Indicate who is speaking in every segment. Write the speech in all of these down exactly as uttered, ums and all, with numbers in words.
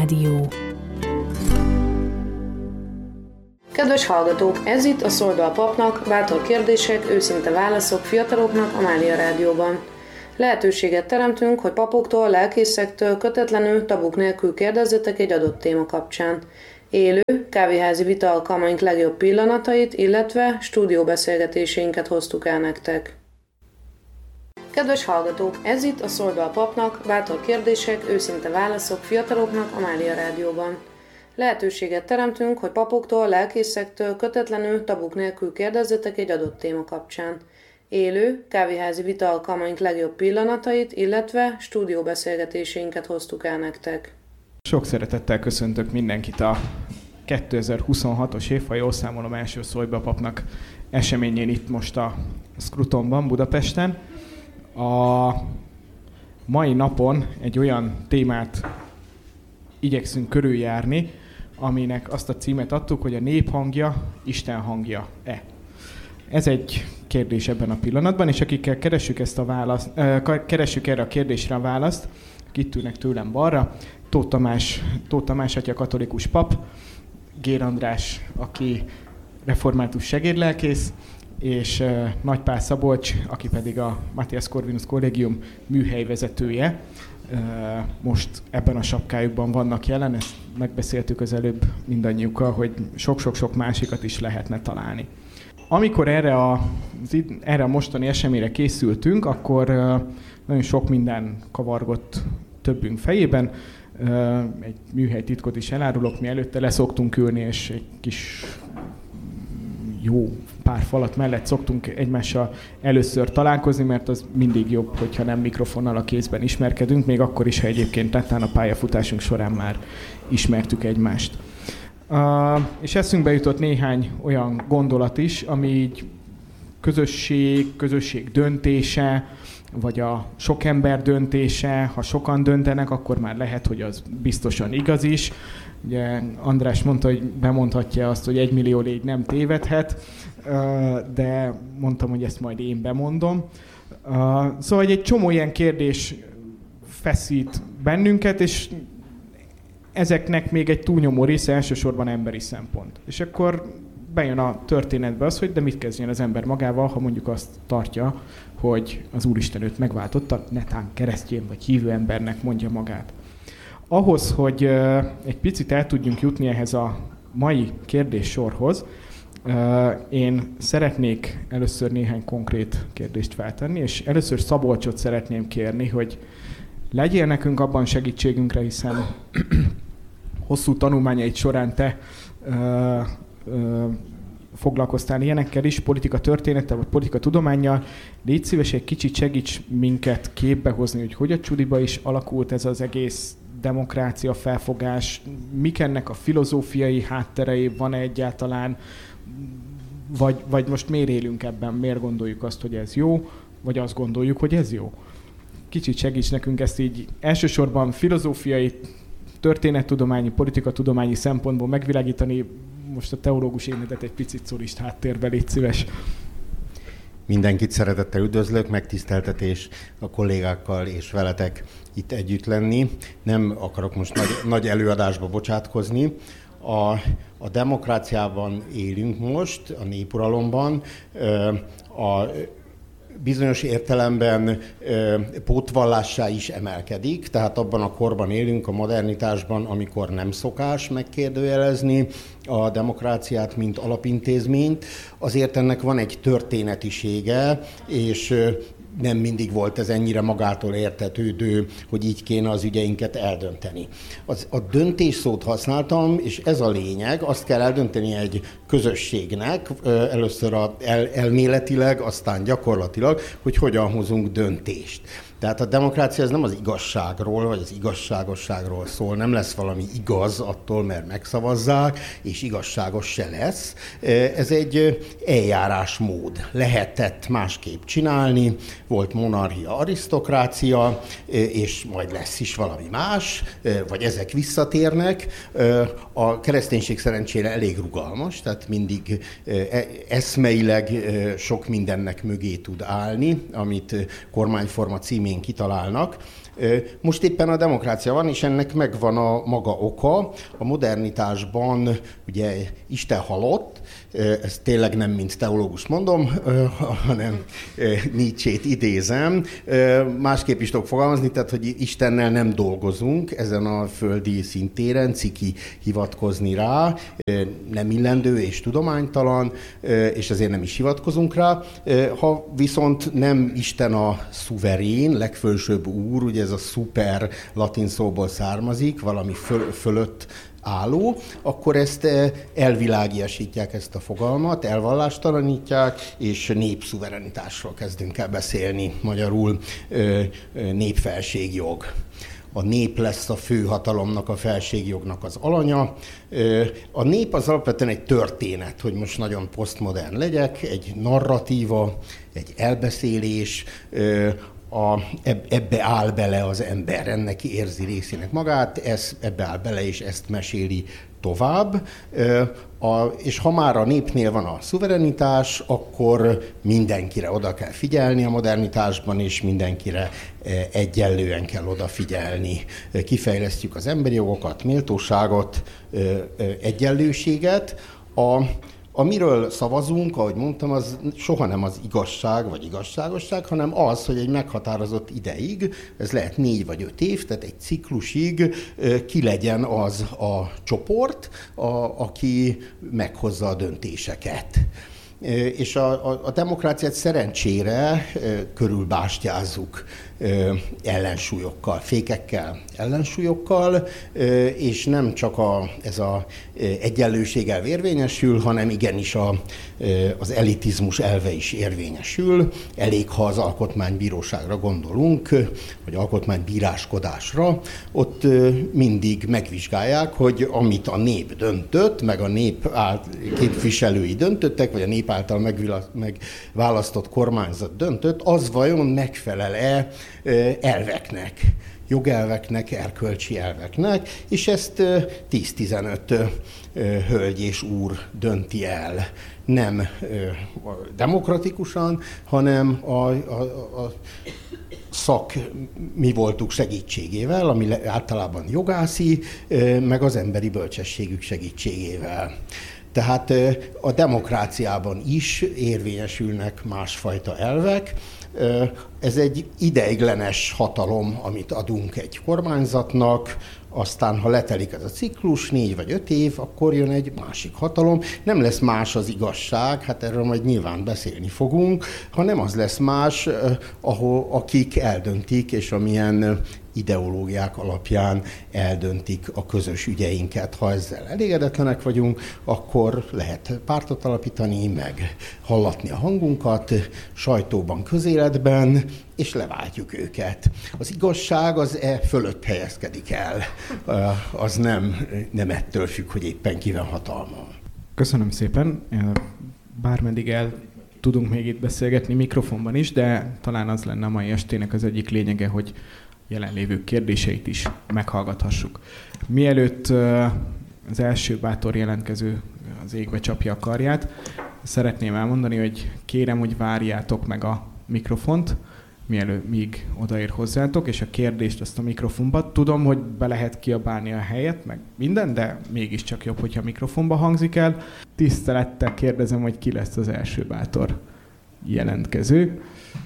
Speaker 1: Rádió.
Speaker 2: Kedves hallgatók, ez itt a Szóld be a papnak, bátor kérdések, őszinte válaszok fiataloknak a Mária Rádióban. Lehetőséget teremtünk, hogy papoktól, lelkészektől kötetlenül, tabuk nélkül kérdezzetek egy adott téma kapcsán. Élő, kávéházi vita alkalmaink legjobb pillanatait, illetve stúdióbeszélgetéseinket hoztuk el nektek. Kedves hallgatók, ez itt a Szóld be a papnak, bátor kérdések, őszinte válaszok fiataloknak a Mária Rádióban. Lehetőséget teremtünk, hogy papoktól, lelkészektől kötetlenül, tabuk nélkül kérdezzetek egy adott téma kapcsán. Élő, kávéházi vita alkalmaink legjobb pillanatait, illetve stúdióbeszélgetéseinket hoztuk el nektek.
Speaker 3: Sok szeretettel köszöntök mindenkit a kétezer-huszonhatos év, ha jól számolom, első Szóld be a papnak eseményén itt most a Scrutonban, Budapesten. A mai napon egy olyan témát igyekszünk körüljárni, aminek azt a címet adtuk, hogy a nép hangja Isten hangja-e. Ez egy kérdés ebben a pillanatban, és akikkel keressük, ezt a választ, keressük erre a kérdésre a választ, itt ülnek tőlem balra, Tóth Tamás, Tóth Tamás atya katolikus pap, Gér András, aki református segédlelkész, és uh, Nagy Pál Szabolcs, aki pedig a Matthias Corvinus Kollégium műhelyvezetője. Uh, most ebben a sapkájukban vannak jelen, ezt megbeszéltük az előbb mindannyiukkal, hogy sok-sok-sok másikat is lehetne találni. Amikor erre a, erre a mostani eseményre készültünk, akkor uh, nagyon sok minden kavargott többünk fejében. Uh, egy műhelytitkot is elárulok, mi előtte leszoktunk ülni, és egy kis jó pár falat mellett szoktunk egymással először találkozni, mert az mindig jobb, hogyha nem mikrofonnal a kézben ismerkedünk, még akkor is, ha egyébként tettán a pályafutásunk során már ismertük egymást. Uh, és eszünkbe jutott néhány olyan gondolat is, ami így közösség, közösség döntése, vagy a sok ember döntése, ha sokan döntenek, akkor már lehet, hogy az biztosan igaz is. Ugye András mondta, hogy bemondhatja azt, hogy egy millió légy nem tévedhet, de mondtam, hogy ezt majd én bemondom. Szóval egy csomó ilyen kérdés feszít bennünket, és ezeknek még egy túlnyomó része elsősorban emberi szempont. És akkor bejön a történetbe az, hogy de mit kezdjen az ember magával, ha mondjuk azt tartja, hogy az Úristen őt megváltotta, netán keresztjén vagy hívő embernek mondja magát. Ahhoz, hogy uh, egy picit el tudjunk jutni ehhez a mai kérdéssorhoz, uh, én szeretnék először néhány konkrét kérdést feltenni, és először Szabolcsot szeretném kérni, hogy legyél nekünk abban segítségünkre, hiszen hosszú tanulmányaid során te uh, uh, foglalkoztál ilyenekkel is, politika történettel vagy politika tudománnyal. Légy szíves, egy kicsit segíts minket képbe hozni, hogy hogy a csudiba is alakult ez az egész demokrácia felfogás, mik ennek a filozófiai hátterei, van-e egyáltalán, vagy, vagy most miért élünk ebben, miért gondoljuk azt, hogy ez jó, vagy azt gondoljuk, hogy ez jó. Kicsit segíts nekünk ezt így elsősorban filozófiai, történettudományi, politikatudományi szempontból megvilágítani. Most a teológus énedet egy picit szorist háttérbe, légy szíves.
Speaker 4: Mindenkit szeretettel üdvözlök, megtiszteltetés a kollégákkal és veletek itt együtt lenni. Nem akarok most nagy, nagy előadásba bocsátkozni. A, a demokráciában élünk most, a népuralomban. A bizonyos értelemben pótvallássá is emelkedik, tehát abban a korban élünk, a modernitásban, amikor nem szokás megkérdőjelezni a demokráciát, mint alapintézményt. Azért ennek van egy történetisége, és nem mindig volt ez ennyire magától értetődő, hogy így kéne az ügyeinket eldönteni. Az, a döntés szót használtam, és ez a lényeg, azt kell eldönteni egy közösségnek, először a, el, elméletileg, aztán gyakorlatilag, hogy hogyan hozunk döntést. Tehát a demokrácia ez nem az igazságról, vagy az igazságosságról szól, nem lesz valami igaz attól, mert megszavazzák, és igazságos se lesz. Ez egy eljárásmód. Lehetett másképp csinálni, volt monarchia, arisztokrácia, és majd lesz is valami más, vagy ezek visszatérnek. A kereszténység szerencsére elég rugalmas, tehát mindig eszmeileg sok mindennek mögé tud állni, amit kormányforma címén kitalálnak. Most éppen a demokrácia van, és ennek megvan a maga oka. A modernitásban ugye Isten halott, ezt tényleg nem mint teológus mondom, hanem Nietzsét idézem. Másképp is tudok fogalmazni, tehát, hogy Istennel nem dolgozunk ezen a földi szintéren, ciki hivatkozni rá, nem illendő és tudománytalan, és ezért nem is hivatkozunk rá. Ha viszont nem Isten a szuverén, legfölsőbb úr, ugye ez a szuper latin szóból származik, valami föl, fölött álló, akkor ezt elvilágiasítják ezt a fogalmat, elvallástalanítják, és népszuverenitásról kezdünk el beszélni, magyarul népfelségjog. A nép lesz a főhatalomnak, a felségjognak az alanya. A nép az alapvetően egy történet, hogy most nagyon posztmodern legyek, egy narratíva, egy elbeszélés, A, ebbe áll bele az ember, ennek érzi részének magát, ez, ebbe áll bele, és ezt meséli tovább. A, és ha már a népnél van a szuverenitás, akkor mindenkire oda kell figyelni a modernitásban, és mindenkire egyenlően kell odafigyelni. Kifejlesztjük az emberi jogokat, méltóságot, egyenlőséget. A Amiről szavazunk, ahogy mondtam, az soha nem az igazság vagy igazságosság, hanem az, hogy egy meghatározott ideig, ez lehet négy vagy öt év, tehát egy ciklusig ki legyen az a csoport, a, aki meghozza a döntéseket. És a, a, a demokráciát szerencsére körülbástyázzuk ellensúlyokkal, fékekkel, ellensúlyokkal, és nem csak a, ez az egyenlőség érvényesül, hanem igenis a, az elitizmus elve is érvényesül. Elég, ha az alkotmánybíróságra gondolunk, vagy alkotmánybíráskodásra, ott mindig megvizsgálják, hogy amit a nép döntött, meg a nép képviselői döntöttek, vagy a nép által megválasztott kormányzat döntött, az vajon megfelel-e elveknek, jogelveknek, erkölcsi elveknek, és ezt tíz-tizenöt hölgy és úr dönti el. Nem demokratikusan, hanem a, a, a szak mi voltuk segítségével, ami általában jogászi, meg az emberi bölcsességük segítségével. Tehát a demokráciában is érvényesülnek másfajta elvek. Ez egy ideiglenes hatalom, amit adunk egy kormányzatnak, aztán, ha letelik ez a ciklus, négy vagy öt év, akkor jön egy másik hatalom. Nem lesz más az igazság, hát erről majd nyilván beszélni fogunk, hanem az lesz más, ahol akik eldöntik, és amilyen ideológiák alapján eldöntik a közös ügyeinket. Ha ezzel elégedetlenek vagyunk, akkor lehet pártot alapítani, meg hallatni a hangunkat sajtóban, közéletben, és leváltjuk őket. Az igazság az e fölött helyezkedik el. Az nem, nem ettől függ, hogy éppen ki van hatalma.
Speaker 3: Köszönöm szépen. Bármeddig el tudunk még itt beszélgetni mikrofonban is, de talán az lenne a mai estének az egyik lényege, hogy jelenlévők kérdéseit is meghallgathassuk. Mielőtt az első bátor jelentkező az égbe csapja a karját, szeretném elmondani, hogy kérem, hogy várjátok meg a mikrofont, mielőtt míg odaér hozzátok, és a kérdést azt a mikrofonba. Tudom, hogy be lehet kiabálni a helyet, meg minden, de mégiscsak jobb, hogyha mikrofonba hangzik el. Tisztelettel kérdezem, hogy ki lesz az első bátor jelentkező.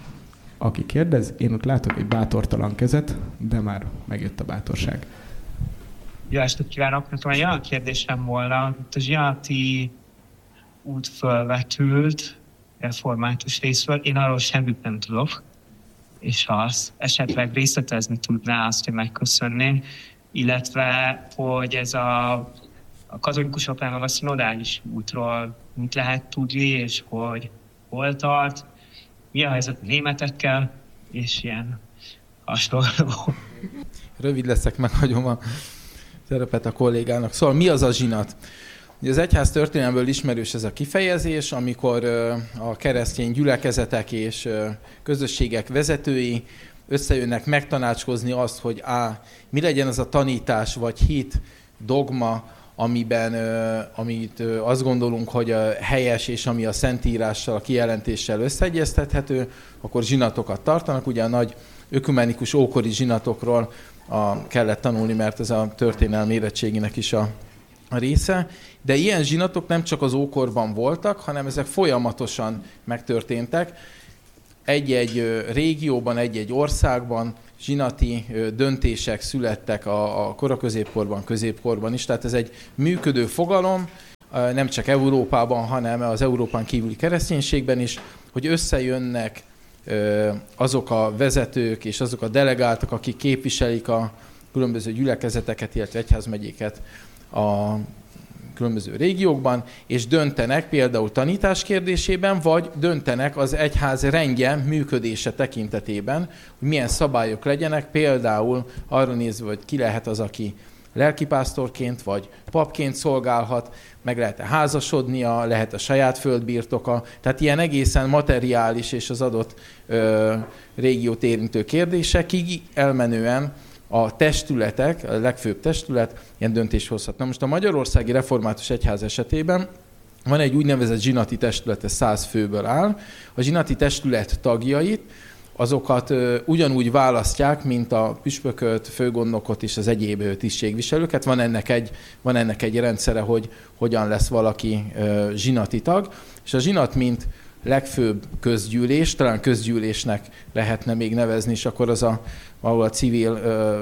Speaker 3: Aki kérdez, én ott látok egy bátortalan kezet, de már megjött a bátorság.
Speaker 1: Jó estét kívánok! Nekem egy olyan kérdésem volna, itt a zsinati út fölvetült református részről, én arról semmit nem tudok, és az esetleg részletezni tudná, azt, hogy megköszönném, illetve, hogy ez a, a katolikusoknál meg a szinodális útról mit lehet tudni, és hogy hol tart, mi a helyzet a németekkel, és ilyen hasonló.
Speaker 5: Rövid leszek, meghagyom a szerepet a kollégának. Szóval mi az a zsinat? Ugye az egyház történelmből ismerős ez a kifejezés, amikor a keresztény gyülekezetek és közösségek vezetői összejönnek megtanácskozni azt, hogy á, mi legyen az a tanítás vagy hit, dogma, amiben, amit azt gondolunk, hogy a helyes és ami a Szentírással, a kijelentéssel összeegyeztethető, akkor zsinatokat tartanak. Ugye a nagy ökumenikus ókori zsinatokról a, kellett tanulni, mert ez a történelmi érettségének is a, a része. De ilyen zsinatok nem csak az ókorban voltak, hanem ezek folyamatosan megtörténtek. Egy-egy régióban, egy-egy országban zsinati döntések születtek a, a koraközépkorban, középkorban is. Tehát ez egy működő fogalom, nem csak Európában, hanem az Európán kívüli kereszténységben is, hogy összejönnek azok a vezetők és azok a delegáltak, akik képviselik a különböző gyülekezeteket, illetve egyházmegyéket a különböző régiókban, és döntenek például tanítás kérdésében, vagy döntenek az egyház rendje működése tekintetében, hogy milyen szabályok legyenek, például arra nézve, hogy ki lehet az, aki lelkipásztorként vagy papként szolgálhat, meg lehet-e házasodnia, lehet a saját földbirtoka, tehát ilyen egészen materiális és az adott ö, régiót érintő kérdésekig elmenően a testületek, a legfőbb testület ilyen döntést hozhat. Na most a Magyarországi Református Egyház esetében van egy úgynevezett zsinati testület, ez száz főből áll. A zsinati testület tagjait, azokat ö, ugyanúgy választják, mint a püspököt, főgondnokot és az egyéb tisztségviselőket. Van ennek egy, van ennek egy rendszere, hogy hogyan lesz valaki ö, zsinati tag. És a zsinat, mint legfőbb közgyűlés, talán közgyűlésnek lehetne még nevezni, és akkor az a, ahol a civil ö,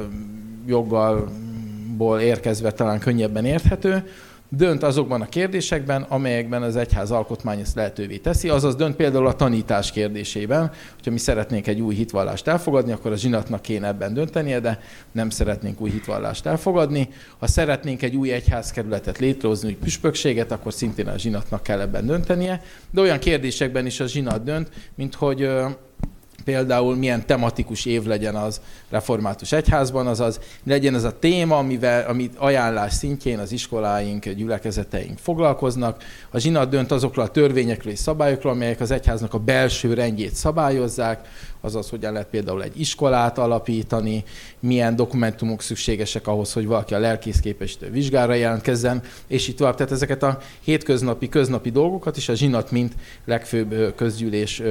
Speaker 5: joggalból érkezve talán könnyebben érthető, dönt azokban a kérdésekben, amelyekben az egyház alkotmány ezt lehetővé teszi, azaz dönt például a tanítás kérdésében, hogyha mi szeretnénk egy új hitvallást elfogadni, akkor a zsinatnak kéne ebben döntenie, de nem szeretnénk új hitvallást elfogadni. Ha szeretnénk egy új egyházkerületet létrehozni, új püspökséget, akkor szintén a zsinatnak kell ebben döntenie, de olyan kérdésekben is a zsinat dönt, mint hogy például milyen tematikus év legyen az református egyházban, azaz legyen ez a téma, amivel, amit ajánlás szintjén az iskoláink, gyülekezeteink foglalkoznak. A zsinat dönt azokról a törvényekről és szabályokról, amelyek az egyháznak a belső rendjét szabályozzák, azaz hogyan lehet például egy iskolát alapítani, milyen dokumentumok szükségesek ahhoz, hogy valaki a lelkészképesítő vizsgára jelentkezzen, és így tovább. Tehát ezeket a hétköznapi, köznapi dolgokat is a zsinat, mint legfőbb közgyűlés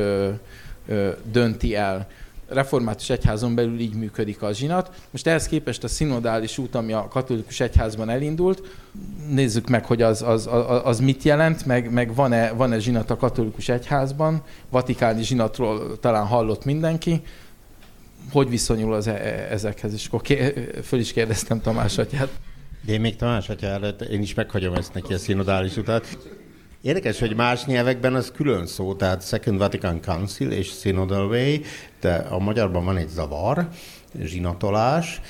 Speaker 5: dönti el. Református egyházon belül így működik a zsinat. Most ehhez képest a szinodális út, ami a katolikus egyházban elindult, nézzük meg, hogy az, az, az, az mit jelent, meg, meg van-e, van-e zsinat a katolikus egyházban, vatikáni zsinatról talán hallott mindenki. Hogy viszonyul az e- ezekhez? És akkor ké- föl is kérdeztem Tamás atyát.
Speaker 4: De én még Tamás atya előtt, én is meghagyom ezt neki a szinodális utat. Érdekes, hogy más nyelvekben az külön szó, tehát Second Vatican Council és Synodal Way, de a magyarban van egy zavar, zsinatolás.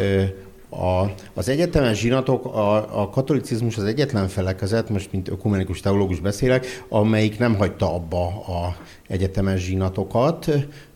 Speaker 4: A, az egyetemes zsinatok, a, a katolicizmus az egyetlen felekezet, most mint ökumenikus teológus beszélek, amelyik nem hagyta abba az egyetemes zsinatokat,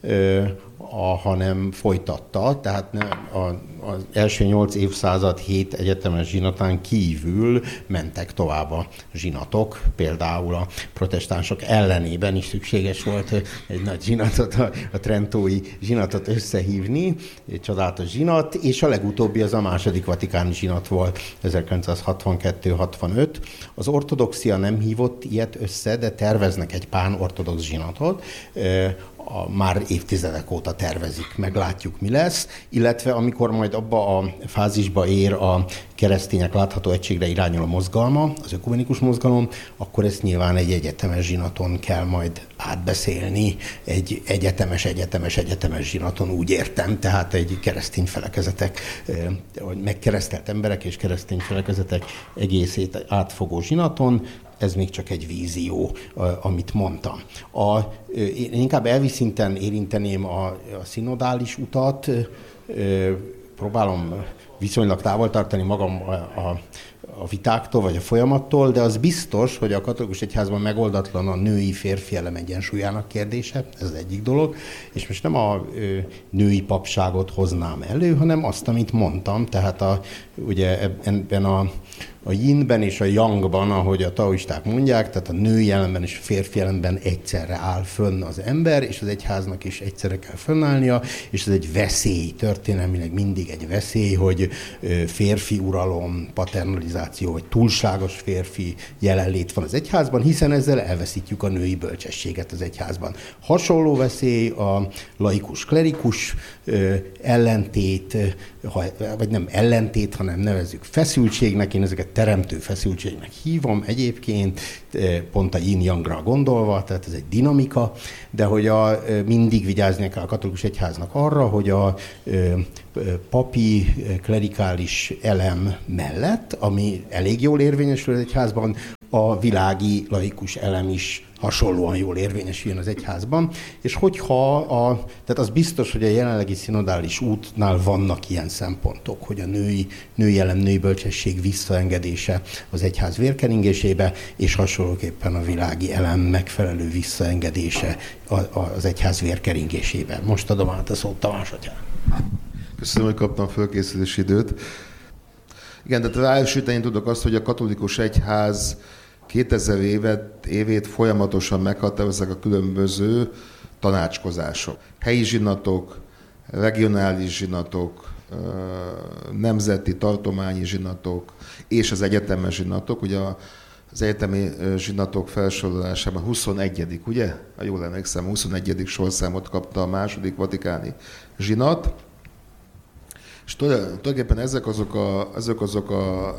Speaker 4: a, hanem folytatta, tehát ne, a, az első nyolc évszázad hét egyetemes zsinatán kívül mentek tovább a zsinatok, például a protestánsok ellenében is szükséges volt egy nagy zsinatot, a, a trentói zsinatot összehívni, egy csodálatos zsinat, és a legutóbbi az a második vatikáni zsinat volt, ezerkilencszázhatvankettő hatvanöt. Az ortodoxia nem hívott ilyet össze, de terveznek egy pán-ortodox zsinatot, A, már évtizedek óta tervezik, meglátjuk, mi lesz, illetve amikor majd abba a fázisba ér a keresztények látható egységre irányuló mozgalma, az ökumenikus mozgalom, akkor ezt nyilván egy egyetemes zsinaton kell majd átbeszélni, egy egyetemes, egyetemes, egyetemes zsinaton, úgy értem, tehát egy keresztény felekezetek, megkeresztelt emberek és keresztény felekezetek egészét átfogó zsinaton. Ez még csak egy vízió, amit mondtam. A, én inkább elvi szinten érinteném a, a szinodális utat, próbálom viszonylag távol tartani magam a, a, a vitáktól, vagy a folyamattól, de az biztos, hogy a katolikus egyházban megoldatlan a női-férfi elem egyensúlyának kérdése, ez az egyik dolog, és most nem a ö, női papságot hoznám elő, hanem azt, amit mondtam, tehát a, ugye ebben a a yinben és a yangban, ahogy a taoisták mondják, tehát a női jelenben és a férfi jelenben egyszerre áll fönn az ember, és az egyháznak is egyszerre kell fönnállnia, és ez egy veszély, történelmileg mindig egy veszély, hogy férfi uralom, paternalizáció, vagy túlságos férfi jelenlét van az egyházban, hiszen ezzel elveszítjük a női bölcsességet az egyházban. Hasonló veszély a laikus-klerikus ellentét, vagy nem ellentét, hanem nevezzük feszültségnek, én ezeket teremtő feszültségnek hívom egyébként, pont a yin-yangra gondolva, tehát ez egy dinamika, de hogy a, mindig vigyázni kell a katolikus egyháznak arra, hogy a papi, klerikális elem mellett, ami elég jól érvényesül az egyházban, a világi laikus elem is hasonlóan jól érvényesüljön az egyházban, és hogyha a, tehát az biztos, hogy a jelenlegi szinodális útnál vannak ilyen szempontok, hogy a női, női elem, női bölcsesség visszaengedése az egyház vérkeringésébe, és hasonlóképpen a világi elem megfelelő visszaengedése az egyház vérkeringésébe. Most adom át a szót Tamás atyának.
Speaker 6: Köszönöm, hogy kaptam fölkészülési időt. Igen, tehát ráesíteni tudok azt, hogy a katolikus egyház kétezer évet, évét folyamatosan meghatározzák a különböző tanácskozások. Helyi zsinatok, regionális zsinatok, nemzeti, tartományi zsinatok és az egyetemes zsinatok. Ugye az egyetemi zsinatok felsorolásában huszonegyedik ugye? Ha jól emlékszem, huszonegyedik sorszámot kapta a második vatikáni zsinat. És tulajdonképpen ezek azok a, ezek azok a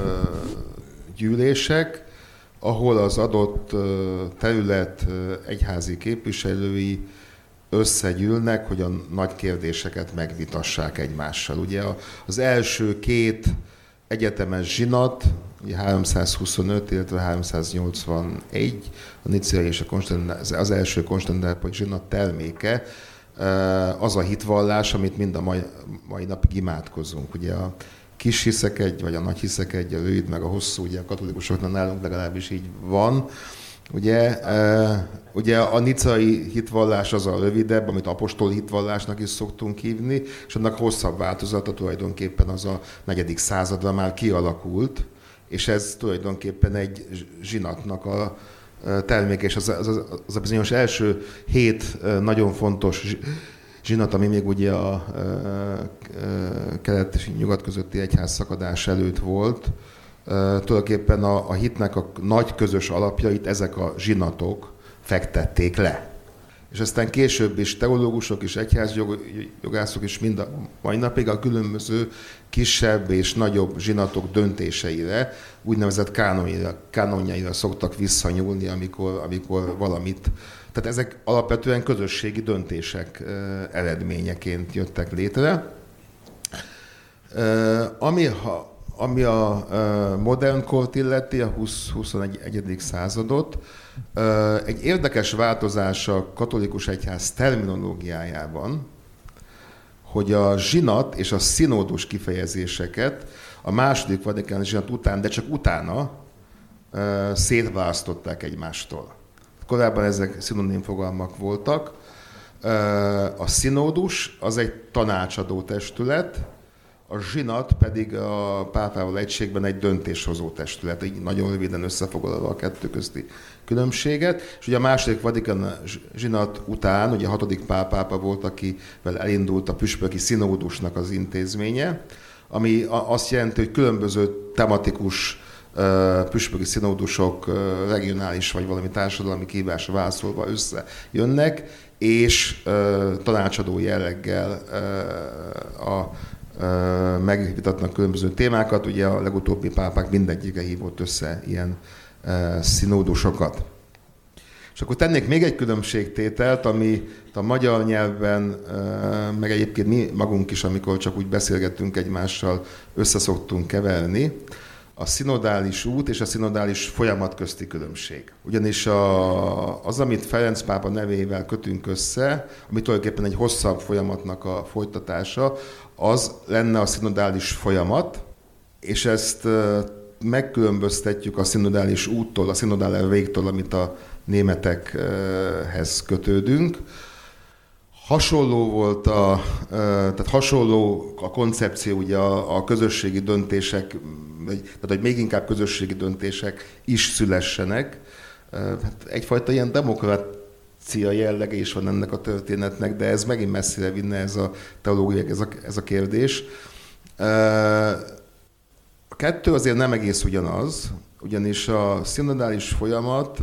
Speaker 6: gyűlések, ahol az adott terület egyházi képviselői összegyűlnek, hogy a nagy kérdéseket megvitassák egymással. Ugye az első két egyetemes zsinat, ugye háromszázhuszonöt, illetve háromszáznyolcvanegy, a nicéai és a Konstantinopoli, az első konstantinápolyi zsinat terméke, az a hitvallás, amit mind a mai, mai napig imádkozunk. Ugye a kis hiszek egy, vagy a nagy hiszek egy, a rövid, meg a hosszú, ugye a katolikusoknál nálunk legalábbis így van. Ugye, ugye a nicai hitvallás az a rövidebb, amit apostoli hitvallásnak is szoktunk hívni, és annak hosszabb változata tulajdonképpen az a negyedik századra már kialakult, és ez tulajdonképpen egy zsinatnak a terméke, és az, az, az a bizonyos első hét nagyon fontos zsinat, ami még ugye a kelet és nyugat közötti egyház szakadás előtt volt. Tulajdonképpen a, a hitnek a nagy közös alapjait ezek a zsinatok fektették le. És aztán később is teológusok és egyházjogászok is mind a mai napig a különböző kisebb és nagyobb zsinatok döntéseire, úgynevezett kánonjaira, kánonjaira szoktak visszanyúlni, amikor, amikor valamit. Tehát ezek alapvetően közösségi döntések eredményeként jöttek létre. Ami, ha, ami a modern kort illeti, a huszadik századot, egy érdekes változás a katolikus egyház terminológiájában, hogy a zsinat és a szinódus kifejezéseket a második vatikáni zsinat után, de csak utána szétválasztották egymástól. Korábban ezek szinonim fogalmak voltak. A szinódus az egy tanácsadó testület, a zsinat pedig a pápával egységben egy döntéshozó testület, így nagyon röviden összefoglalva a kettő közti különbséget. És ugye a második Vatikán zsinat után, ugye a hatodik Pál pápa volt, akivel elindult a püspöki szinódusnak az intézménye, ami azt jelenti, hogy különböző tematikus püspöki szinódusok regionális vagy valami társadalmi kihívásra válaszolva összejönnek, és tanácsadó jelleggel a megvitatnak különböző témákat. Ugye a legutóbbi pápák mindegyike hívott össze ilyen szinódusokat. És akkor tennék még egy különbségtételt, ami a magyar nyelven, meg egyébként mi magunk is, amikor csak úgy beszélgettünk egymással, összeszoktunk keverni, a szinodális út és a szinodális folyamat közti különbség. Ugyanis a, az, amit Ferenc pápa nevével kötünk össze, ami tulajdonképpen egy hosszabb folyamatnak a folytatása, az lenne a szinodális folyamat, és ezt megkülönböztetjük a szinodális úttól, a szinodális végtől, amit a németekhez kötődünk. Hasonló volt a, tehát hasonló a koncepció ugye a, a közösségi döntések, tehát hogy még inkább közösségi döntések is szülessenek. Hát egyfajta ilyen demokrácia jellege is van ennek a történetnek, de ez megint messzire vinne ez a teológia, ez a, ez a kérdés. A kettő azért nem egész ugyanaz, ugyanis a szinodális folyamat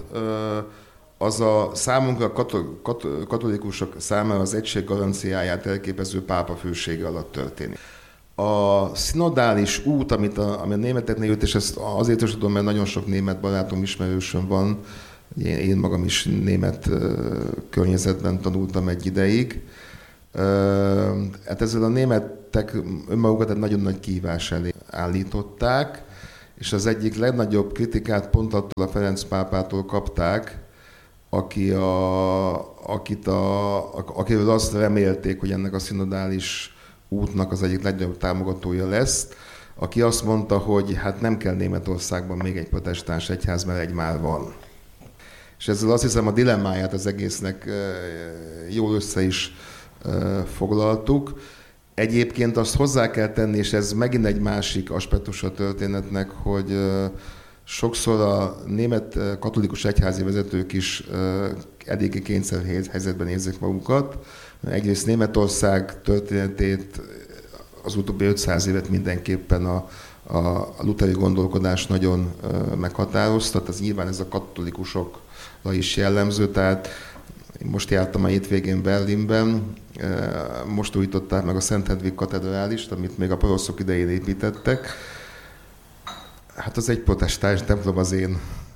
Speaker 6: az a számunkra katolikusok számára az egység garanciáját elképező pápa fősége alatt történik. A szinodális út, amit a, ami a németeknél jött, és ezt azért is tudom, mert nagyon sok német barátom, ismerősöm van, én, én magam is német uh, környezetben tanultam egy ideig. Uh, hát ezzel a németek önmagukat egy nagyon nagy kihívás elé állították, és az egyik legnagyobb kritikát pont attól a Ferenc pápától kapták, aki a, akit a, akiről azt remélték, hogy ennek a szinodális útnak az egyik legnagyobb támogatója lesz, aki azt mondta, hogy hát nem kell Németországban még egy protestáns egyház, mert egy már van. És ezzel azt hiszem a dilemmáját az egésznek jól össze is foglaltuk. Egyébként azt hozzá kell tenni, és ez megint egy másik aspektus a történetnek, hogy sokszor a német katolikus egyházi vezetők is eléggé kényszer helyzetben érzik magukat. Egyrészt Németország történetét, az utóbbi ötszáz évet mindenképpen a, a lutheri gondolkodás nagyon meghatározta, tehát nyilván ez a katolikusokra is jellemző, tehát én most jártam a hétvégén Berlinben, most újították meg a Szent Hedvig katedrálist, amit még a poroszok idején építettek. Hát az egy protestáns templom az én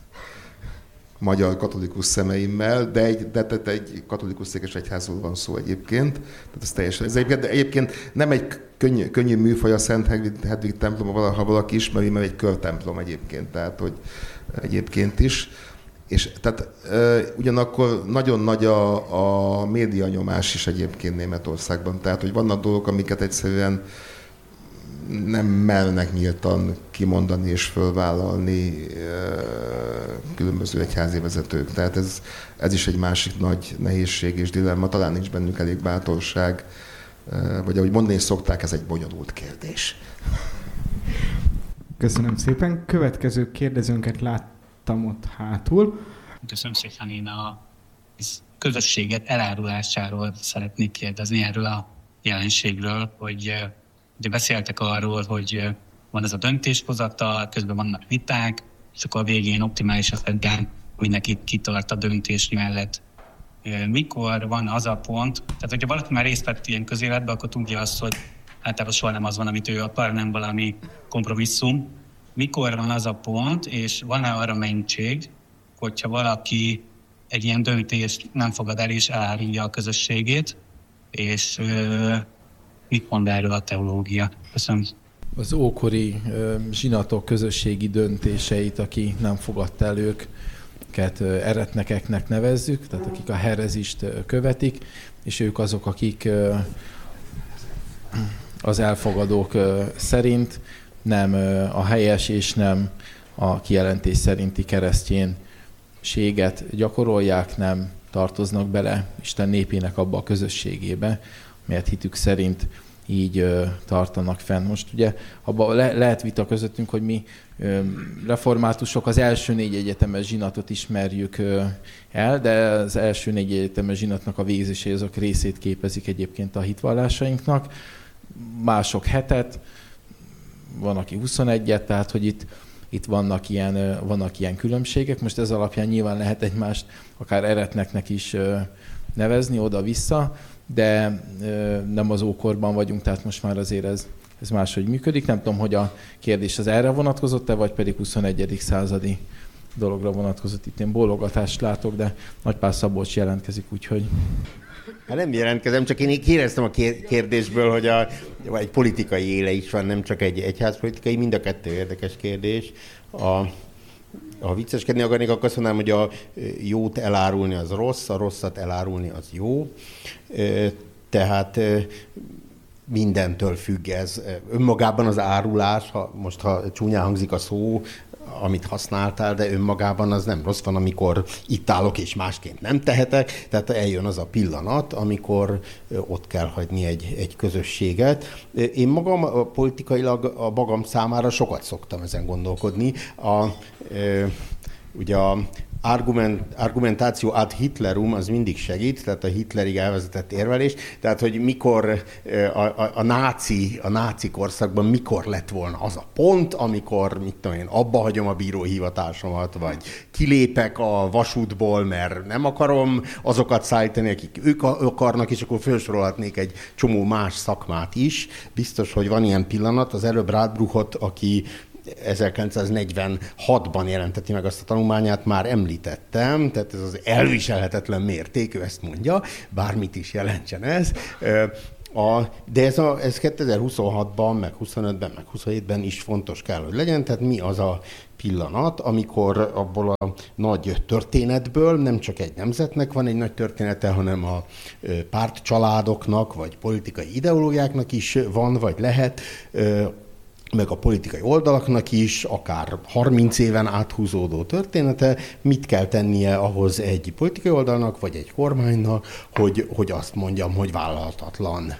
Speaker 6: magyar katolikus szemeimmel, de egy, de, de egy katolikus székes egyházról van szó egyébként. Tehát ez teljesen, ez egyébként, egyébként nem egy könnyű, könnyű műfaj a Szent Hedvig templom, ha valaki ismeri, mert egy körtemplom egyébként, tehát hogy egyébként is. És tehát e, ugyanakkor nagyon nagy a, a média nyomás is egyébként Németországban, tehát hogy vannak dolgok, amiket egyszerűen nem mernek nyíltan kimondani és fölvállalni különböző egyházi vezetők. Tehát ez, ez is egy másik nagy nehézség és dilemma. Talán nincs bennük elég bátorság, vagy ahogy mondani szokták, ez egy bonyolult kérdés.
Speaker 3: Köszönöm szépen. Következő kérdezőnket láttam ott hátul.
Speaker 7: Köszönöm szépen, én a közösséget elárulásáról szeretnék kérdezni, erről a jelenségről, hogy ugye beszéltek arról, hogy van ez a döntéshozatal, közben vannak viták, és akkor a végén optimális esetben mindenki kitart a döntés mellett. Mikor van az a pont, tehát hogyha valaki már részt vett ilyen közéletbe, akkor tudja azt, hogy általában soha nem az van, amit ő akar, nem valami kompromisszum. Mikor van az a pont, és van-e arra mentség, hogyha valaki egy ilyen döntést nem fogad el, és elárulja a közösségét, és mit mond erről a teológia? Köszönöm.
Speaker 5: Az ókori ö, zsinatok közösségi döntéseit, aki nem fogadta el őket, ö, eretnekeknek nevezzük, tehát akik a herezist ö, követik, és ők azok, akik ö, az elfogadók ö, szerint nem ö, a helyes és nem a kijelentés szerinti kereszténységet gyakorolják, nem tartoznak bele Isten népének abba a közösségébe, melyet hitük szerint így ö, tartanak fenn. Most ugye abba le, lehet vita közöttünk, hogy mi ö, reformátusok az első négy egyetemes zsinatot ismerjük ö, el, de az első négy egyetemes zsinatnak a végzései azok részét képezik egyébként a hitvallásainknak. Mások hetet, van, aki huszonegyet, tehát hogy itt, itt vannak, ilyen, ö, vannak ilyen különbségek. Most ez alapján nyilván lehet egymást akár eretneknek is ö, nevezni oda-vissza, de ö, nem az ókorban vagyunk, tehát most már azért ez, ez máshogy működik. Nem tudom, hogy a kérdés az erre vonatkozott-e, vagy pedig huszonegyedik századi dologra vonatkozott. Itt én bólogatást látok, de Nagypál Szabolcs jelentkezik, úgyhogy...
Speaker 4: Hát nem jelentkezem, csak én kérdeztem a kérdésből, hogy a, egy politikai éle is van, nem csak egy egyházpolitikai, mind a kettő érdekes kérdés. A, ha vicceskedni akarnék, akkor azt mondanám, hogy a jót elárulni az rossz, a rosszat elárulni az jó. Tehát mindentől függ ez. Önmagában az árulás, ha most ha csúnyán hangzik a szó, amit használtál, de önmagában az nem rossz, van, amikor itt állok és másként nem tehetek, tehát eljön az a pillanat, amikor ott kell hagyni egy, egy közösséget. Én magam politikailag a magam számára sokat szoktam ezen gondolkodni. A, ugye a Argument, argumentáció ad Hitlerum az mindig segít, tehát a Hitlerig elvezetett érvelés, tehát hogy mikor a, a, a, náci, a náci korszakban mikor lett volna az a pont, amikor, mit tudom én, abba hagyom a bíróhivatásomat, vagy kilépek a vasútból, mert nem akarom azokat szállítani, akik ők akarnak, és akkor felsorolhatnék egy csomó más szakmát is. Biztos, hogy van ilyen pillanat, az előbb Radbruchot, aki ezerkilencszáznegyvenhatban jelenteti meg azt a tanulmányát, már említettem, tehát ez az elviselhetetlen mérték, ő ezt mondja, bármit is jelentsen ez. A, de ez, a, ez kétezer-huszonhatban, meg huszonötben, meg huszonhétben is fontos kell, hogy legyen, tehát mi az a pillanat, amikor abból a nagy történetből nem csak egy nemzetnek van egy nagy története, hanem a pártcsaládoknak, vagy politikai ideológiáknak is van, vagy lehet, meg a politikai oldalaknak is, akár harminc éven áthúzódó története, mit kell tennie ahhoz egy politikai oldalnak, vagy egy kormánynak, hogy, hogy azt mondjam, hogy vállalhatatlan.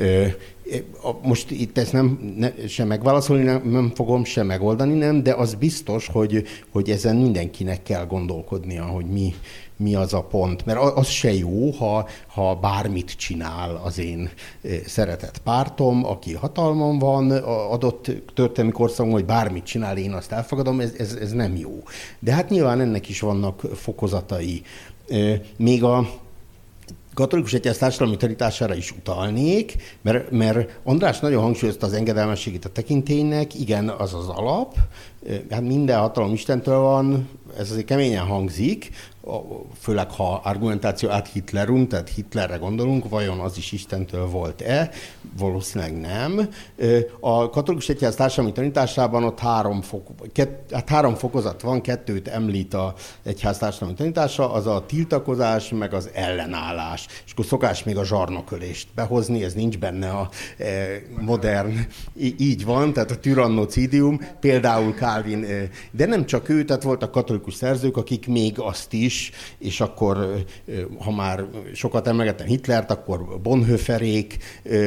Speaker 4: Most itt ezt nem, ne, sem megválaszolni nem, nem fogom, sem megoldani nem, de az biztos, hogy, hogy ezen mindenkinek kell gondolkodnia, hogy mi, mi az a pont. Mert az se jó, ha, ha bármit csinál az én szeretett pártom, aki hatalmon van, adott történelmi korszakban, hogy bármit csinál, én azt elfogadom, ez, ez, ez nem jó. De hát nyilván ennek is vannak fokozatai. Még a katolikus egyház társadalmi tanítására is utalnék, mert, mert András nagyon hangsúlyozta az engedelmességét a tekintélynek, igen, az az alap, hát minden hatalom Istentől van, ez azért keményen hangzik, főleg ha argumentáció ad Hitlerum, tehát Hitlerre gondolunk, vajon az is Istentől volt-e? Valószínűleg nem. A katolikus egyház társadalmi tanításában ott három, fok, kett, hát három fokozat van, kettőt említ a egyház társadalmi tanítása, az a tiltakozás, meg az ellenállás. És akkor szokás még a zsarnokölést behozni, ez nincs benne a modern, így van, tehát a tyrannocidium, például Calvin, de nem csak ő, tehát voltak katolikus szerzők, akik még azt is, és akkor, ha már sokat emlegettem Hitlert, akkor Bonhoefferék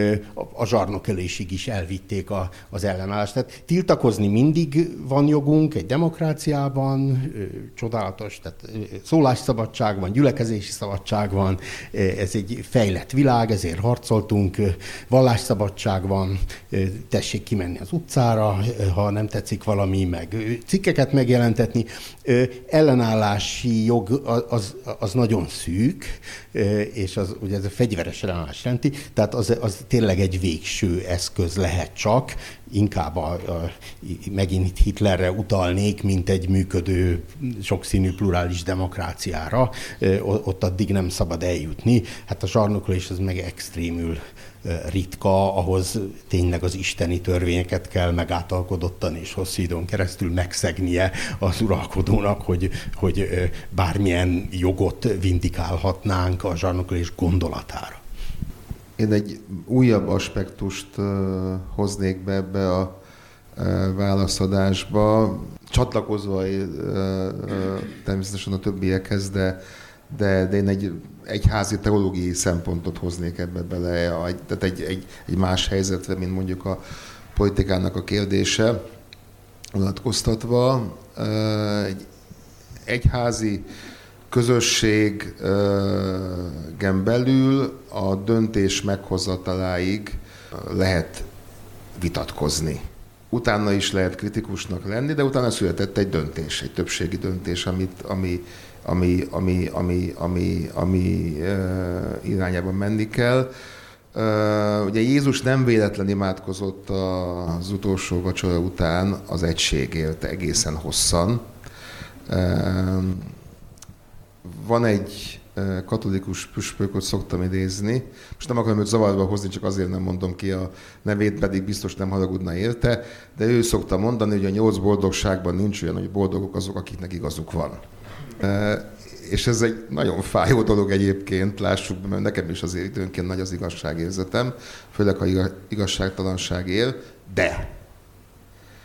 Speaker 4: a zsarnokölésig is elvitték a, az ellenállást. Tehát tiltakozni mindig van jogunk egy demokráciában, csodálatos, tehát szólásszabadság van, gyülekezési szabadság van, ez egy fejlett világ, ezért harcoltunk, vallásszabadság van, tessék kimenni az utcára, ha nem tetszik valami, meg cikkeket megjelentetni. Ellenállási jog az, az nagyon szűk, és az, ugye ez a fegyveres ellenállás jelenti, tehát az, az tényleg egy végső eszköz lehet csak, inkább a, a, megint Hitlerre utalnék, mint egy működő, sokszínű, plurális demokráciára, ott addig nem szabad eljutni. Hát a zsarnokölés az meg extrémül ritka, ahhoz tényleg az isteni törvényeket kell megáltalkodottan és hosszú időn keresztül megszegnie az uralkodónak, hogy, hogy bármilyen jogot vindikálhatnánk a zsarnokölés gondolatára.
Speaker 6: Én egy újabb aspektust hoznék be ebbe a válaszadásba, csatlakozva természetesen a többiekhez, de, de, de én egy egyházi teológiai szempontot hoznék ebbe bele, tehát egy, egy, egy más helyzetre, mint mondjuk a politikának a kérdése vonatkoztatva. Egy egyházi közösségen belül a döntés meghozataláig lehet vitatkozni. Utána is lehet kritikusnak lenni, de utána született egy döntés, egy többségi döntés, amit, ami, ami, ami, ami, ami, ami uh, irányában menni kell. Uh, ugye Jézus nem véletlen imádkozott az utolsó vacsora után az egységért egészen hosszan. Uh, van egy katolikus püspököt szoktam idézni. Most nem akarom őt zavarba hozni, csak azért nem mondom ki a nevét, pedig biztos nem haragudna érte, de ő szokta mondani, hogy a nyolc boldogságban nincs olyan, hogy boldogok azok, akiknek igazuk van. E, és ez egy nagyon fájó dolog egyébként, lássuk be, mert nekem is azért időnként nagy az igazságérzetem, főleg ha igazságtalanság él, de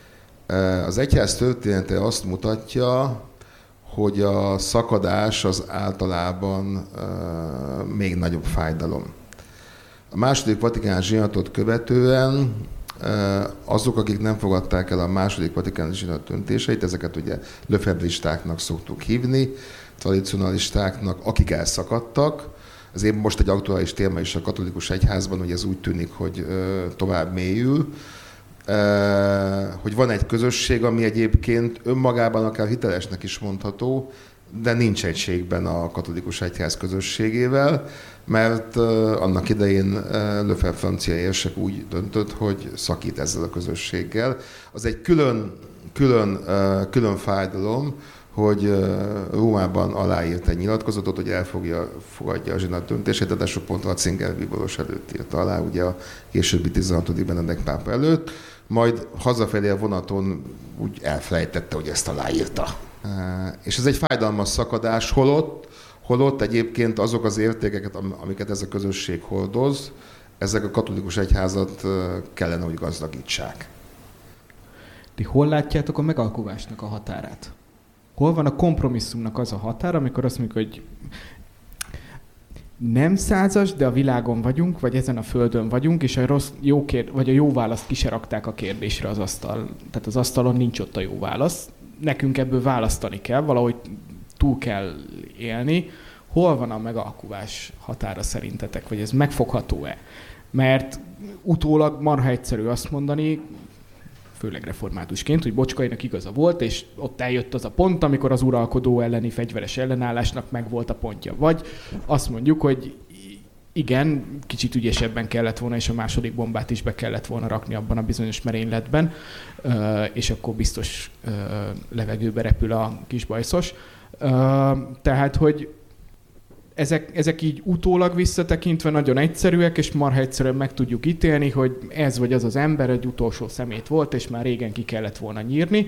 Speaker 6: Az egyház története azt mutatja, hogy a szakadás az általában uh, még nagyobb fájdalom. A második Vatikán zsinatot követően uh, azok, akik nem fogadták el a második Vatikán zsinat döntéseit, ezeket ugye löfebristáknak szoktuk hívni, tradicionalistáknak, akik elszakadtak. Ezért most egy aktuális téma is a katolikus egyházban, hogy ez úgy tűnik, hogy uh, tovább mélyül. Hogy van egy közösség, ami egyébként önmagában akár hitelesnek is mondható, de nincs egységben a katolikus egyház közösségével, mert annak idején Lefebvre francia érsek úgy döntött, hogy szakít ezzel a közösséggel. Az egy külön, külön, külön fájdalom, hogy Rómában aláírt egy nyilatkozatot, hogy elfogja, fogadja a zsinat döntését, de sok pont Ratzinger bíboros előtt írta alá, ugye a későbbi tizenhatodik Benedek pápa előtt, majd hazafelé a vonaton úgy elfelejtette, hogy ezt aláírta. És ez egy fájdalmas szakadás, holott, holott egyébként azok az értékeket, amiket ez a közösség hordoz, ezek a katolikus egyházat kellene, hogy gazdagítsák.
Speaker 3: Ti hol látjátok a megalkuvásnak a határát? Hol van a kompromisszumnak az a határ, amikor azt mondjuk, hogy nem százas, de a világon vagyunk, vagy ezen a földön vagyunk, és a rossz, jó kér, vagy a jó választ ki se rakták a kérdésre az asztal. Tehát az asztalon nincs ott a jó válasz. Nekünk ebből választani kell, valahogy túl kell élni. Hol van a megalkuvás határa szerintetek, vagy ez megfogható-e? Mert utólag marha egyszerű azt mondani, főleg reformátusként, hogy Bocskainak igaza volt, és ott eljött az a pont, amikor az uralkodó elleni fegyveres ellenállásnak megvolt a pontja. Vagy azt mondjuk, hogy igen, kicsit ügyesebben kellett volna, és a második bombát is be kellett volna rakni abban a bizonyos merényletben, és akkor biztos levegőbe repül a kis bajszos. Tehát, hogy Ezek, ezek így utólag visszatekintve nagyon egyszerűek, és marha egyszerűen meg tudjuk ítélni, hogy ez vagy az az ember egy utolsó szemét volt, és már régen ki kellett volna nyírni.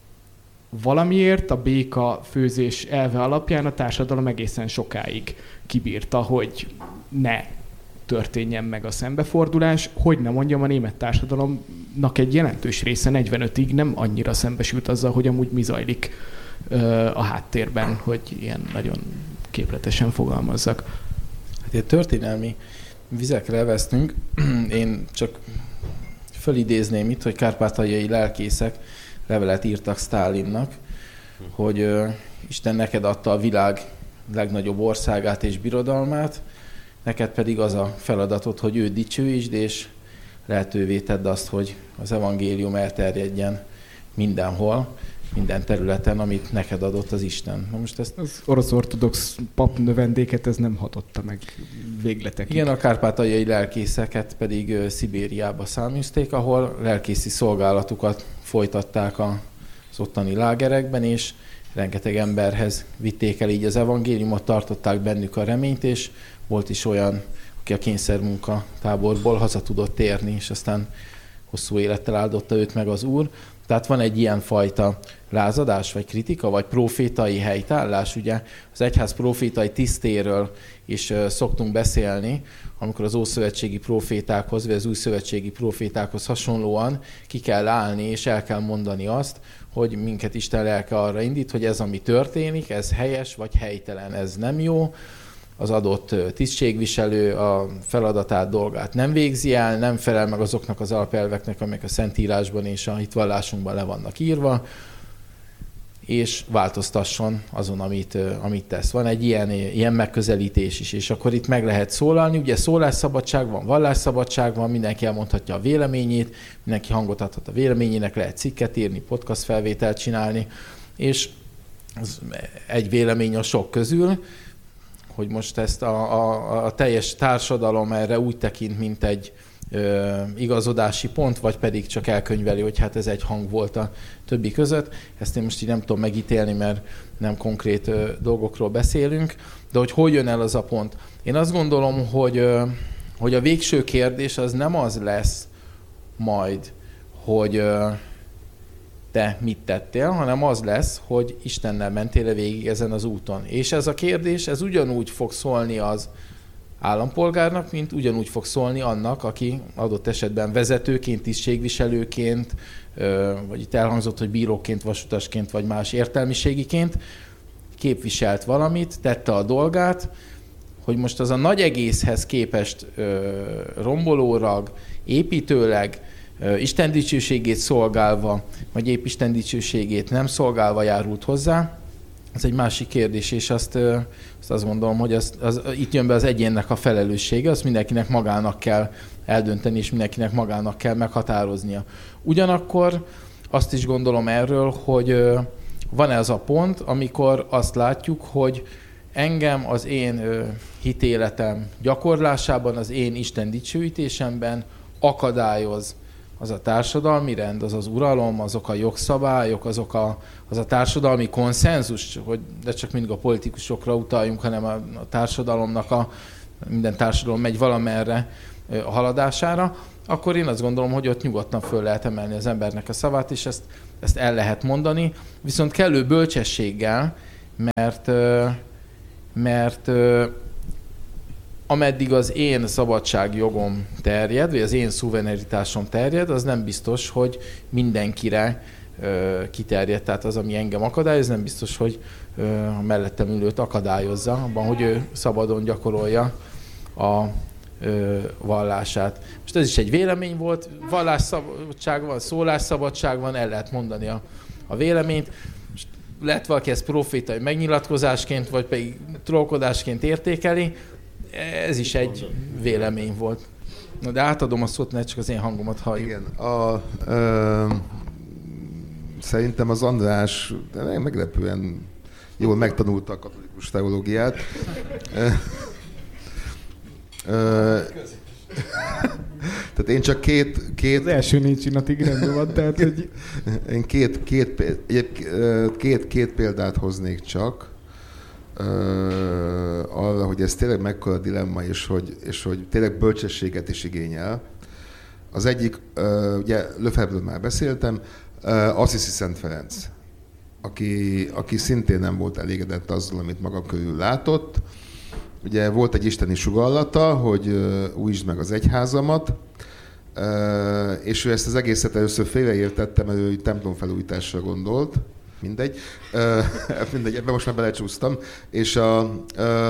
Speaker 3: Valamiért a béka főzés elve alapján a társadalom egészen sokáig kibírta, hogy ne történjen meg a szembefordulás. Hogy nem mondjam, a német társadalomnak egy jelentős része negyvenötig nem annyira szembesült azzal, hogy amúgy mi zajlik a háttérben, hogy ilyen nagyon képletesen fogalmazzak.
Speaker 5: Hát egy történelmi vizekre vesztünk. Én csak fölidézném itt, hogy kárpátaljai lelkészek levelet írtak Sztálinnak, hogy uh, Isten neked adta a világ legnagyobb országát és birodalmát, neked pedig az a feladatod, hogy őt dicsőítsd, és lehetővé tedd azt, hogy az evangélium elterjedjen mindenhol, minden területen, amit neked adott az Isten. Na most ezt...
Speaker 3: Az orosz ortodox pap növendéket ez nem hatotta meg végletekig.
Speaker 5: Igen, a kárpátaljai lelkészeket pedig uh, Szibériába száműzték, ahol lelkészi szolgálatukat folytatták az ottani lágerekben, és rengeteg emberhez vitték el így az evangéliumot, tartották bennük a reményt, és volt is olyan, aki a kényszermunka táborból haza tudott térni, és aztán hosszú élettel áldotta őt meg az Úr. Tehát van egy ilyen fajta lázadás, vagy kritika, vagy profétai helytállás. Ugye az egyház profétai tisztéről is szoktunk beszélni, amikor az ószövetségi profétákhoz, vagy az újszövetségi profétákhoz hasonlóan ki kell állni, és el kell mondani azt, hogy minket Isten lelke arra indít, hogy ez, ami történik, ez helyes, vagy helytelen, ez nem jó. Az adott tisztségviselő a feladatát, dolgát nem végzi el, nem felel meg azoknak az alapelveknek, amelyek a Szentírásban és a hitvallásunkban le vannak írva, és változtasson azon, amit, amit tesz. Van egy ilyen, ilyen megközelítés is, és akkor itt meg lehet szólalni. Ugye szólásszabadság van, vallásszabadság van, mindenki elmondhatja a véleményét, mindenki hangot adhat a véleményének, lehet cikket írni, podcast felvételt csinálni, és egy vélemény a sok közül, hogy most ezt a, a, a teljes társadalom erre úgy tekint, mint egy ö, igazodási pont, vagy pedig csak elkönyveli, hogy hát ez egy hang volt a többi között. Ezt én most így nem tudom megítélni, mert nem konkrét ö, dolgokról beszélünk, de hogy hol jön el az a pont. Én azt gondolom, hogy, ö, hogy a végső kérdés az nem az lesz majd, hogy ö, te mit tettél, hanem az lesz, hogy Istennel mentél-e végig ezen az úton. És ez a kérdés, ez ugyanúgy fog szólni az állampolgárnak, mint ugyanúgy fog szólni annak, aki adott esetben vezetőként, tisztségviselőként, vagy itt elhangzott, hogy bíróként, vasutasként, vagy más értelmiségiként képviselt valamit, tette a dolgát, hogy most az a nagy egészhez képest rombolórag, építőleg, Isten dicsőségét szolgálva, vagy épp Isten dicsőségét nem szolgálva járult hozzá, ez egy másik kérdés, és azt, azt, azt gondolom, hogy az, az, itt jön be az egyénnek a felelőssége, azt mindenkinek magának kell eldönteni, és mindenkinek magának kell meghatároznia. Ugyanakkor azt is gondolom erről, hogy van-e az a pont, amikor azt látjuk, hogy engem az én hitéletem gyakorlásában, az én Isten dicsőítésemben akadályoz az a társadalmi rend, az az uralom, azok a jogszabályok, azok a, az a társadalmi konszenzus, hogy de csak mindig a politikusokra utaljunk, hanem a, a társadalomnak, a, minden társadalom megy valamerre a haladására, akkor én azt gondolom, hogy ott nyugodtan föl lehet emelni az embernek a szavát, és ezt, ezt el lehet mondani, viszont kellő bölcsességgel, mert, mert ameddig az én szabadságjogom terjed, vagy az én szuverenitásom terjed, az nem biztos, hogy mindenkire ö, kiterjed. Tehát az, ami engem akadályoz, nem biztos, hogy ö, a mellettem ülőt akadályozza abban, hogy ő szabadon gyakorolja a ö, vallását. Most ez is egy vélemény volt, vallásszabadság van, szólásszabadság van, el lehet mondani a, a véleményt. Most lehet valaki ezt profétai megnyilatkozásként, vagy pedig trollkodásként értékeli, ez is egy vélemény volt. Na de átadom a szót, ne csak az én hangomat halljuk.
Speaker 6: Igen, a, ö, szerintem az András meglepően jól megtanulta a katolikus teológiát. Ö, ö, tehát én csak két... két
Speaker 3: az első négy csillatig rendben van, tehát hogy...
Speaker 6: Én két, két, két, két példát hoznék csak. Uh, arra, hogy ez tényleg mekkora dilemma, és hogy, és hogy tényleg bölcsességet is igényel. Az egyik, uh, ugye Lefebvre-ről már beszéltem, uh, Assisi Szent Ferenc, aki, aki szintén nem volt elégedett azzal, amit maga körül látott. Ugye volt egy isteni sugallata, hogy uh, újítsd meg az egyházamat, uh, és ő ezt az egészet először félreértette, mert ő templomfelújításra gondolt. Mindegy. Uh, mindegy, ebben most már belecsúsztam. És a, uh,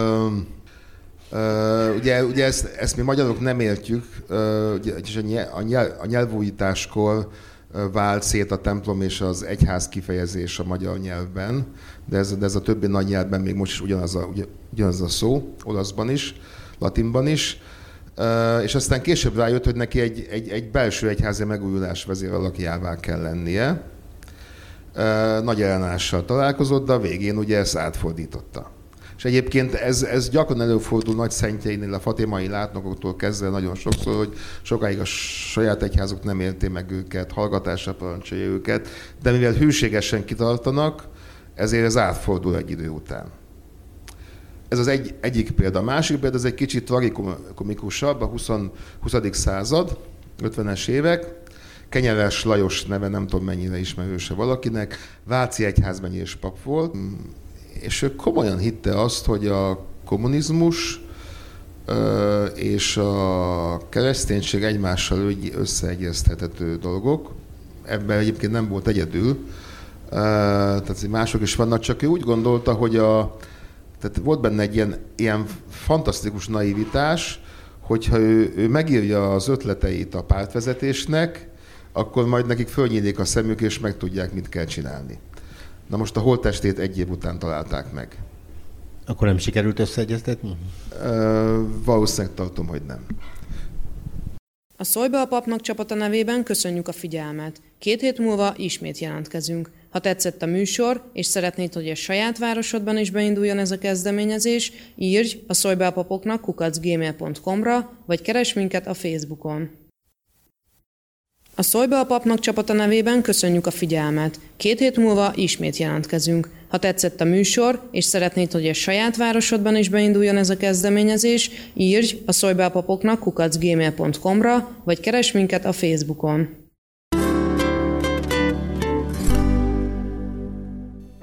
Speaker 6: uh, ugye, ugye ezt, ezt mi magyarok nem értjük, uh, és a, nyelv, a, nyelv, a nyelvújításkor uh, vált szét a templom és az egyház kifejezés a magyar nyelvben, de ez, de ez a többi nagy nyelvben még most is ugyanaz a, ugyanaz a szó, olaszban is, latinban is. Uh, és aztán később rájött, hogy neki egy, egy, egy belső egyházi megújulás vezéralakjává kell lennie. Uh, nagy ellenállással találkozott, de a végén ugye ezt átfordította. És egyébként ez, ez gyakran előfordul nagy szentjeinél, a fatimai látnokoktól kezdve nagyon sokszor, hogy sokáig a saját egyházuk nem érti meg őket, hallgatásra parancsolja őket, de mivel hűségesen kitartanak, ezért ez átfordul egy idő után. Ez az egy, egyik példa. A másik példa, ez egy kicsit tragikomikusabb, a huszadik század, ötvenes évek, Kenyeres Lajos neve nem tudom mennyire ismerőse valakinek, váci egyházmegyés pap volt, és ő komolyan hitte azt, hogy a kommunizmus és a kereszténység egymással összeegyeztethető dolgok. Ebben egyébként nem volt egyedül, tehát mások is vannak, csak ő úgy gondolta, hogy a, tehát volt benne egy ilyen, ilyen fantasztikus naivitás, hogyha ő, ő megírja az ötleteit a pártvezetésnek, akkor majd nekik fölnyílik a szemük, és meg tudják, mit kell csinálni. Na most a holttestét egy év után találták meg.
Speaker 4: Akkor nem sikerült összeegyeztetni?
Speaker 6: Uh, valószínűleg tartom, hogy nem.
Speaker 2: A Szólj be a papnak csapata nevében köszönjük a figyelmet. Két hét múlva ismét jelentkezünk. Ha tetszett a műsor, és szeretnéd, hogy a saját városodban is beinduljon ez a kezdeményezés, írj a szólj be a papoknak kukac gmail pont com-ra, vagy keresd minket a Facebookon. A Szólj be a papnak csapata nevében köszönjük a figyelmet. Két hét múlva ismét jelentkezünk. Ha tetszett a műsor, és szeretnéd, hogy a saját városodban is beinduljon ez a kezdeményezés, írj a szólj be a papoknak kukac gmail pont com-ra, vagy keresd minket a Facebookon.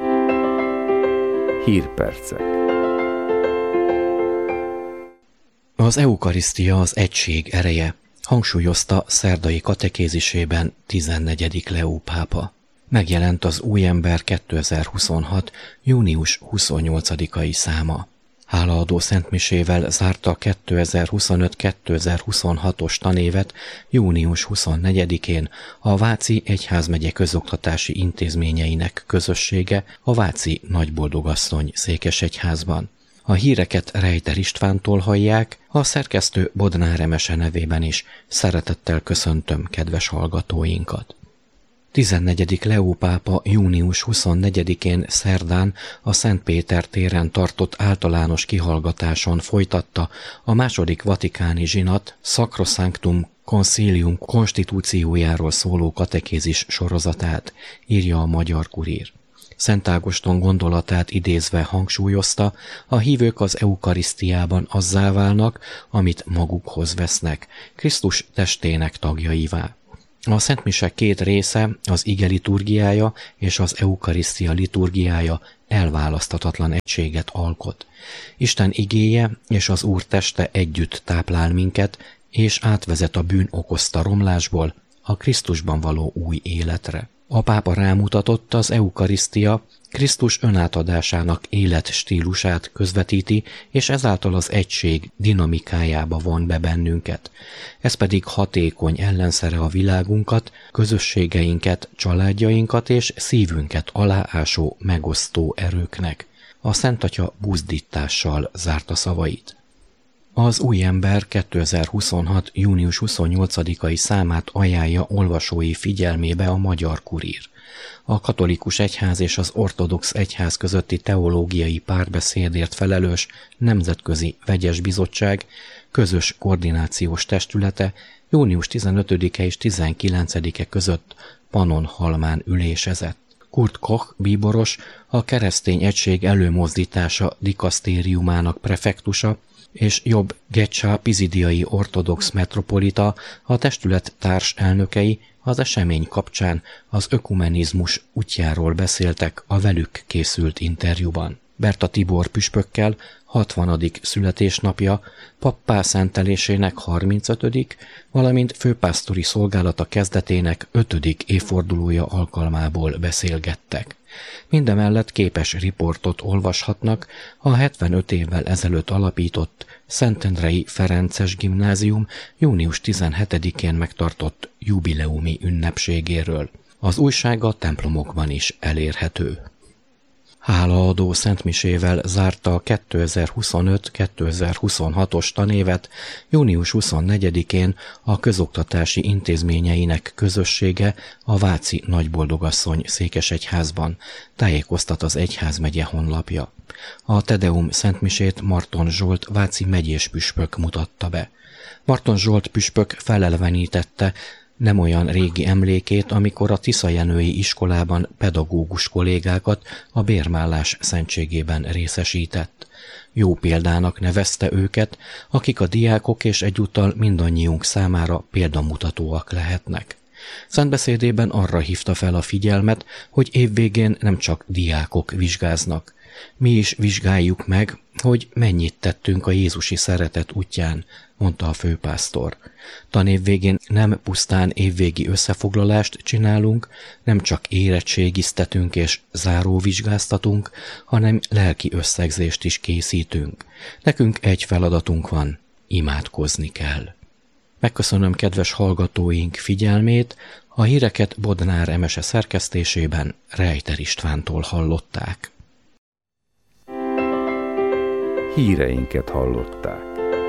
Speaker 8: Hírpercek. Az eukarisztia az egység ereje, hangsúlyozta szerdai katekézisében tizennegyedik Leó pápa. Megjelent az Új ember kétezer-huszonhat. június huszonnyolcadikai száma. Hálaadó szentmisével zárta kétezer-huszonöt kétezer-huszonhatos tanévet június huszonnegyedikén a Váci Egyházmegye közoktatási intézményeinek közössége a Váci Nagyboldogasszony székesegyházban. A híreket Rejter Istvántól hallják, a szerkesztő Bodnár Emese nevében is szeretettel köszöntöm kedves hallgatóinkat. tizennegyedik Leó pápa június huszonnegyedikén szerdán a Szent Péter téren tartott általános kihallgatáson folytatta a második vatikáni zsinat Sacrosanctum Concilium konstitúciójáról szóló katekézis sorozatát, írja a Magyar Kurír. Szent Ágoston gondolatát idézve hangsúlyozta, a hívők az eukarisztiában azzá válnak, amit magukhoz vesznek, Krisztus testének tagjaivá. A szentmise két része, az ige liturgiája és az eukarisztia liturgiája elválaszthatatlan egységet alkot. Isten igéje és az Úr teste együtt táplál minket, és átvezet a bűn okozta romlásból a Krisztusban való új életre. A pápa rámutatott, az eukarisztia Krisztus önátadásának életstílusát közvetíti, és ezáltal az egység dinamikájába von be bennünket. Ez pedig hatékony ellenszere a világunkat, közösségeinket, családjainkat és szívünket aláásó, megosztó erőknek. A Szent Atya buzdítással zárta szavait. Az Új ember kétezer-huszonhat. június huszonnyolcadikai számát ajánlja olvasói figyelmébe a Magyar Kurír. A katolikus egyház és az ortodox egyház közötti teológiai párbeszédért felelős Nemzetközi Vegyes Bizottság közös koordinációs testülete június tizenötödike és tizenkilencedike között Pannonhalmán ülésezett. Kurt Koch bíboros, a Keresztény Egység Előmozdítása dikasztériumának prefektusa, és Jobb Gecsa pizidiai ortodox metropolita, a testület társelnökei az esemény kapcsán az ökumenizmus útjáról beszéltek a velük készült interjúban. Berta Tibor püspökkel hatvanadik születésnapja, pappá szentelésének harmincötödik, valamint főpásztori szolgálata kezdetének ötödik évfordulója alkalmából beszélgettek. Mindemellett képes riportot olvashatnak a hetvenöt évvel ezelőtt alapított Szentendrei Ferences Gimnázium június tizenhetedikén megtartott jubileumi ünnepségéről. Az újság a templomokban is elérhető. Hálaadó szentmisével zárta a kétezer-huszonöt kétezer-huszonhatos tanévet június huszonnegyedikén a közoktatási intézményeinek közössége a Váci Nagyboldogasszony székesegyházban, tájékoztat az egyházmegye honlapja. A Tedeum szentmisét Marton Zsolt váci megyés püspök mutatta be. Marton Zsolt püspök felelevenítette nem olyan régi emlékét, amikor a tiszajenői iskolában pedagógus kollégákat a bérmállás szentségében részesített. Jó példának nevezte őket, akik a diákok és egyúttal mindannyiunk számára példamutatóak lehetnek. Szentbeszédében arra hívta fel a figyelmet, hogy évvégén nem csak diákok vizsgáznak. Mi is vizsgáljuk meg, hogy mennyit tettünk a jézusi szeretet útján, mondta a főpásztor. Tanév végén nem pusztán évvégi összefoglalást csinálunk, nem csak érettségiztetünk és záróvizsgáztatunk, hanem lelki összegzést is készítünk. Nekünk egy feladatunk van, imádkozni kell. Megköszönöm kedves hallgatóink figyelmét, a híreket Bodnár Emese szerkesztésében Rejter Istvántól hallották.
Speaker 9: Híreinket hallották.